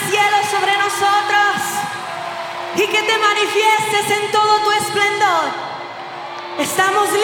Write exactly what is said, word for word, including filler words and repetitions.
cielo sobre nosotros y que te manifiestes en todo tu esplendor. Estamos